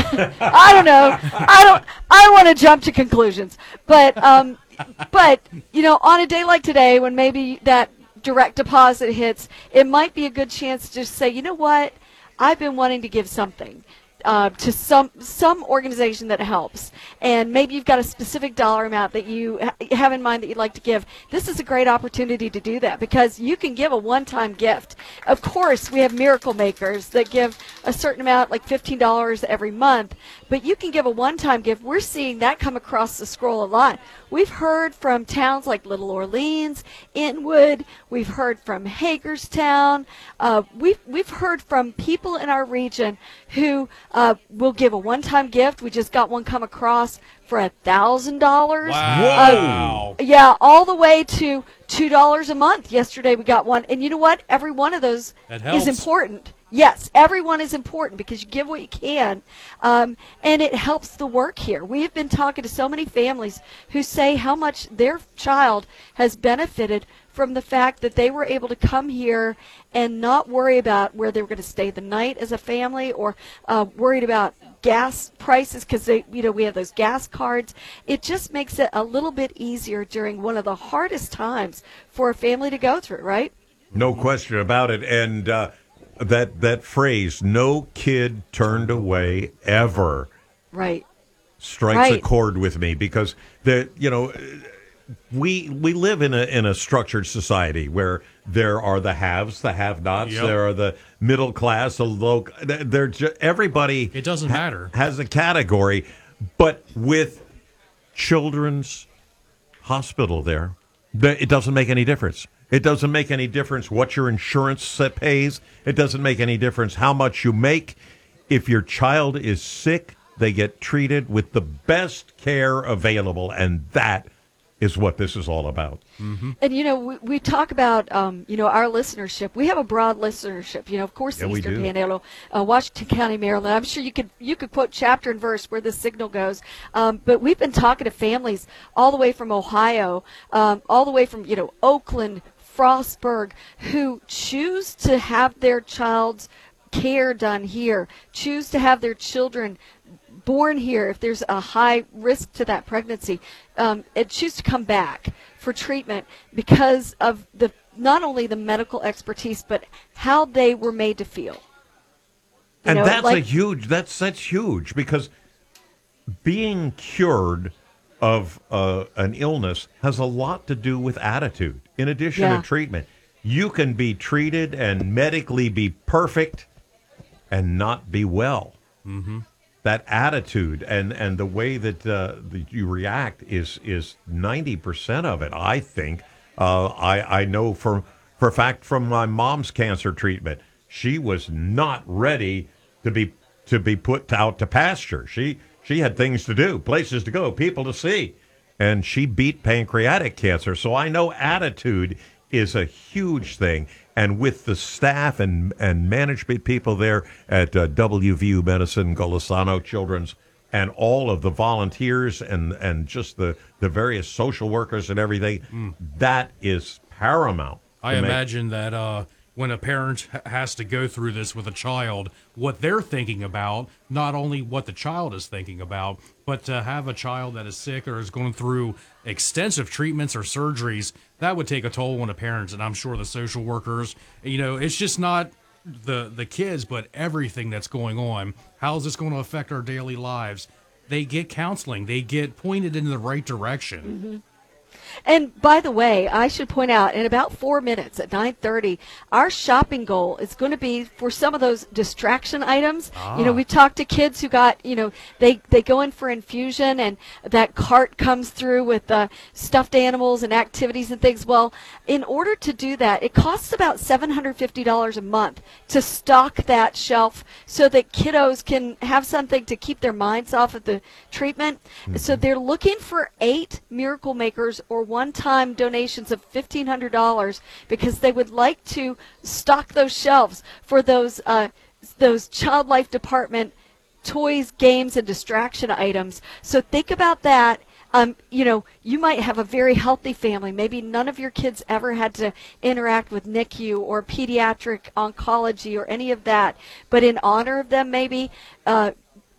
I don't know. I don't want to jump to conclusions. But on a day like today, when maybe that direct deposit hits, it might be a good chance to say, you know what, I've been wanting to give something. To some organization that helps, and maybe you've got a specific dollar amount that you have in mind that you'd like to give. This is a great opportunity to do that, because you can give a one-time gift. Of course, we have miracle makers that give a certain amount, like $15 every month, but you can give a one-time gift. We're seeing that come across the scroll a lot. We've heard from towns like Little Orleans, Inwood. We've heard from Hagerstown. We've heard from people in our region who will give a one-time gift. We just got one come across for $1,000. Wow! Yeah, all the way to $2 a month. Yesterday we got one, and you know what? Every one of those is important. Yes, everyone is important, because you give what you can, and it helps the work here. We have been talking to so many families who say how much their child has benefited from the fact that they were able to come here and not worry about where they were going to stay the night as a family, or worried about gas prices, because we have those gas cards. It just makes it a little bit easier during one of the hardest times for a family to go through, right? No question about it. And that phrase, "no kid turned away ever," right, strikes a chord with me, because we live in a structured society where there are the haves, the have-nots, there are the middle class, the low. Everybody. It doesn't matter. Has a category, but with Children's Hospital there, it doesn't make any difference. It doesn't make any difference what your insurance pays. It doesn't make any difference how much you make. If your child is sick, they get treated with the best care available, and that is what this is all about. Mm-hmm. And, we talk about, our listenership. We have a broad listenership, of course, the Eastern Panhandle, Washington County, Maryland. I'm sure you could quote chapter and verse where the signal goes. But we've been talking to families all the way from Ohio, all the way from, Oakland, Frostburg, who choose to have their child's care done here, choose to have their children born here if there's a high risk to that pregnancy, and choose to come back for treatment because of not only the medical expertise, but how they were made to feel. And that's huge, because being cured of an illness has a lot to do with attitude. In addition to treatment, you can be treated and medically be perfect and not be well. Mm-hmm. That attitude and the way that you react is 90% of it, I think. I know for a fact from my mom's cancer treatment, she was not ready to be put out to pasture. She had things to do, places to go, people to see, and she beat pancreatic cancer. So I know attitude is a huge thing. And with the staff and management people there at WVU Medicine, Golisano Children's, and all of the volunteers and just the various social workers and everything, that is paramount. I imagine that when a parent has to go through this with a child, what they're thinking about, not only what the child is thinking about, but to have a child that is sick or is going through extensive treatments or surgeries, that would take a toll on the parents, and I'm sure the social workers. It's just not the kids, but everything that's going on. How is this going to affect our daily lives? They get counseling. They get pointed in the right direction. Mm-hmm. And by the way, I should point out, in about 4 minutes at 9:30, our shopping goal is going to be for some of those distraction items. We talked to kids who got, they go in for infusion, and that cart comes through with stuffed animals and activities and things. Well, in order to do that, it costs about $750 a month to stock that shelf so that kiddos can have something to keep their minds off of the treatment. Mm-hmm. So they're looking for 8 Miracle Makers or one-time donations of $1,500 because they would like to stock those shelves for those Child Life Department toys, games, and distraction items. So think about that. You might have a very healthy family. Maybe none of your kids ever had to interact with NICU or pediatric oncology or any of that. But in honor of them, maybe